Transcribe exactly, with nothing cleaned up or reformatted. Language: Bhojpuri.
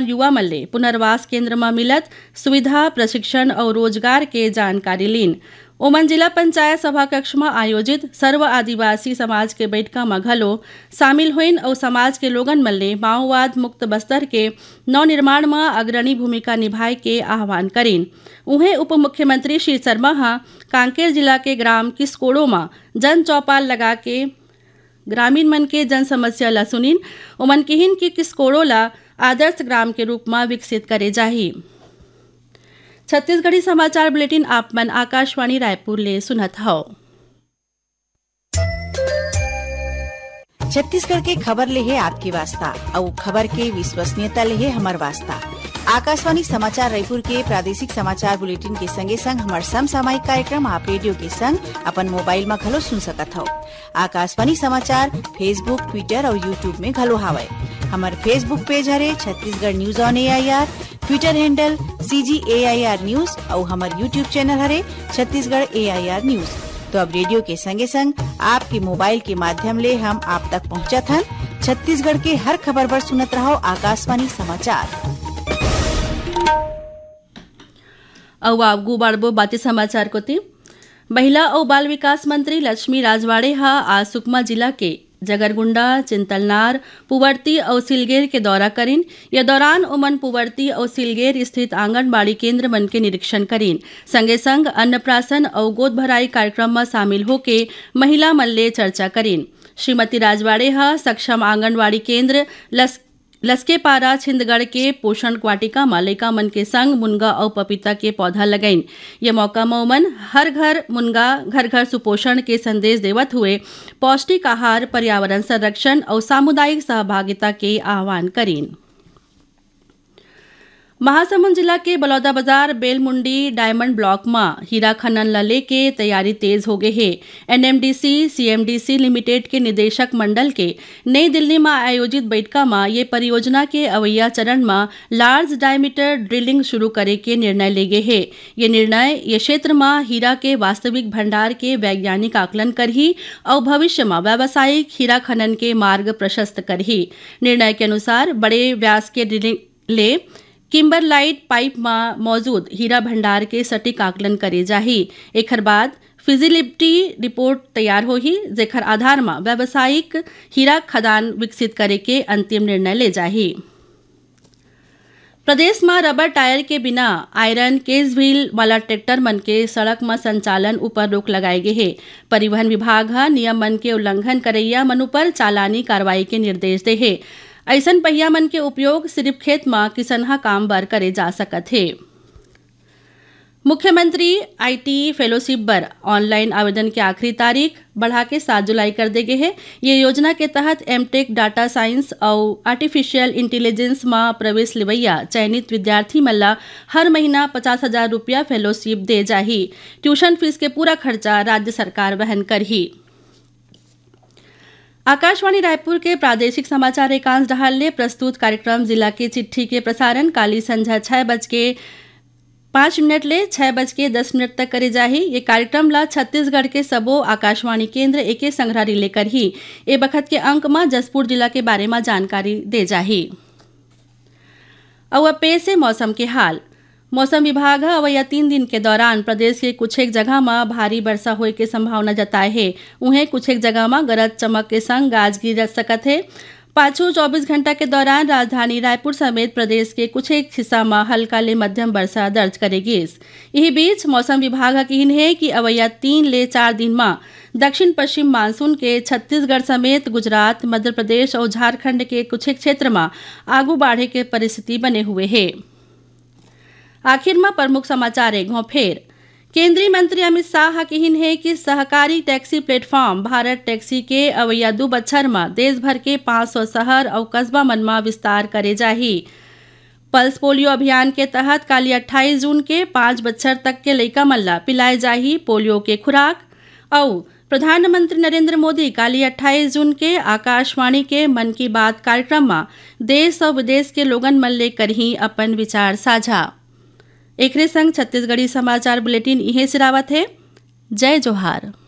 युवा मल्ले पुनर्वास केंद्र में मिलत सुविधा, प्रशिक्षण और रोजगार के जानकारी लीन। ओमन जिला पंचायत सभा कक्ष में आयोजित सर्व आदिवासी समाज के बैठका में घलो शामिल हुईन और समाज के लोगन मल्ले माओवाद मुक्त बस्तर के नवनिर्माण में अग्रणी भूमिका निभाए के आह्वान करीन। उन्हें उप मुख्यमंत्री श्री शर्मा हाँ कांकेर जिला के ग्राम किसकोड़ो में जन चौपाल लगा के ग्रामीण मन के जन समस्या ला सुनीन। उमन किहिन की किसकोड़ो ला आदर्श ग्राम के रूप में विकसित करे जाही। छत्तीसगढ़ी समाचार बुलेटिन आप मन आकाशवाणी रायपुर ले सुनत हौ। छत्तीसगढ़ के खबर ले है आपकी वास्ता और खबर के विश्वसनीयता ले है हमार वास्ता। आकाशवाणी समाचार रायपुर के प्रादेशिक समाचार बुलेटिन के संगे संग हमार समसामयिक कार्यक्रम आप रेडियो के संग अपन मोबाइल में घलो सुन सकत हो। आकाशवाणी समाचार फेसबुक, ट्विटर और यूट्यूब में घलो हावय। हमार फेसबुक पेज हरे Chhattisgarh news on A I R, Twitter handle सी जी ए आई आर न्यूज और हमार यूट्यूब चैनल हरे छत्तीसगढ़ ए आई आर न्यूज। तो अब रेडियो के संगे संग आपके मोबाइल के माध्यम ले हम आप तक पहुंचत हन। छत्तीसगढ़ के हर खबर पर सुनत रहो आकाशवाणी समाचार। अब आगू बाड़बो बातें समाचार को ती महिला और बाल विकास मंत्री लक्ष्मी राजवाड़े हा आज सुकमा जिला के जगरगुंडा, चिंतलनार, पुवर्ती और सिलगेर के दौरा करीन। यह दौरान उमन पुवर्ती और सिलगेर स्थित आंगनबाड़ी केंद्र मन के निरीक्षण करीन। संगे संग अन्नप्राशन और गोद भराई कार्यक्रम में शामिल होके महिला मल्ले चर्चा करीन। श्रीमती राजवाड़े हा सक्षम आंगनबाड़ी केंद्र लस लसकेपारा छिंदगढ़ के पोषण वाटिका में लइका मन के संग मुनगा और पपीता के पौधा लगाइन। ये मौका में उमन हर घर मुनगा, घर घर सुपोषण के संदेश देवत हुए पौष्टिक आहार, पर्यावरण संरक्षण और सामुदायिक सहभागिता के आह्वान करीन। महासमुंद जिला के बलौदाबाजार बेलमुंडी डायमंड ब्लॉक में हीरा खनन ला लेके तैयारी तेज हो गई है। N M D C C M D C limited के निदेशक मंडल के नई दिल्ली में आयोजित बैठका में ये परियोजना के अवैया चरण में लार्ज डायमीटर ड्रिलिंग शुरू करे के निर्णय ले गए है। ये निर्णय ये क्षेत्र में हीरा के वास्तविक भंडार के वैज्ञानिक आकलन करही और भविष्य में व्यावसायिक हीरा खनन के मार्ग प्रशस्त करही। निर्णय के अनुसार बड़े व्यास के ड्रिलिंग ले किम्बरलाइट पाइप में मौजूद हीरा भंडार के सटीक आकलन करे जाही। एकर बाद फिजिबिलिटी रिपोर्ट तैयार होही, जेकर आधार में व्यावसायिक हीरा खदान विकसित करे के अंतिम निर्णय ले जाही। प्रदेश में रबर टायर के बिना आयरन केस व्हील वाला ट्रैक्टर मन के सड़क में संचालन ऊपर रोक लगाए गए है। परिवहन विभाग हा नियम मन के उल्लंघन करैया मन ऊपर चालानी कार्रवाई के निर्देश दे है। ऐसन पहिया मन के उपयोग सिर्फ खेत में किसनहा काम बर करे जा सकत है। मुख्यमंत्री आई टी फेलोशिप बर ऑनलाइन आवेदन की आखिरी तारीख बढ़ा के सात जुलाई कर दे गए है। ये योजना के तहत एमटेक, डाटा साइंस और आर्टिफिशियल इंटेलिजेंस में प्रवेश लेवैया चयनित विद्यार्थी मल्ला हर महीना पचास हजार रुपया फेलोशिप दे जाही। ट्यूशन फीस के पूरा खर्चा राज्य सरकार वहन करही। आकाशवाणी रायपुर के प्रादेशिक समाचार एकांश डहाल ने प्रस्तुत कार्यक्रम जिला के चिट्ठी के प्रसारण काली संझा छह बज के पाँच मिनट ले छह बज के दस मिनट तक करे जाही। ये कार्यक्रम ला छत्तीसगढ़ के सबो आकाशवाणी केंद्र एके संग्रहारी लेकर ही ए बखत के अंक में जसपुर जिला के बारे में जानकारी दे जाही। और पेश से मौसम के हाल। मौसम विभाग अवैया तीन दिन के दौरान प्रदेश के कुछ एक जगह में भारी वर्षा होए के संभावना जताए है। उन्हें कुछ एक जगह में गरज चमक के संग गाज गिर सकत है। पाछू चौबीस घंटा के दौरान राजधानी रायपुर समेत प्रदेश के कुछ एक हिस्सा में हल्का ले मध्यम वर्षा दर्ज करेगी। यही बीच मौसम विभाग का कहना है कि अवैया तीन ले चार दिन में दक्षिण पश्चिम मानसून के छत्तीसगढ़ समेत गुजरात, मध्य प्रदेश और झारखंड के कुछ एक क्षेत्र में आगू बढ़े के परिस्थिति बने हुए है। आखिर में प्रमुख समाचार एक घो फेर। केंद्रीय मंत्री अमित शाह कहन है कि सहकारी टैक्सी प्लेटफॉर्म भारत टैक्सी के अवैया दो बछर में देश भर के पाँच सौ शहर और कस्बा मन में विस्तार करे जाही। पल्स पोलियो अभियान के तहत काली अट्ठाईस जून के पाँच बछर तक के लइका मल्ला पिलाए जाही पोलियो के खुराक। और प्रधानमंत्री नरेंद्र मोदी काली अट्ठाईस जून के आकाशवाणी के मन की बात कार्यक्रम में देश और विदेश के लोगन मन ले करही अपन विचार साझा। एकरे संग छत्तीसगढ़ी समाचार बुलेटिन इहे सिरावत है। जय जोहार।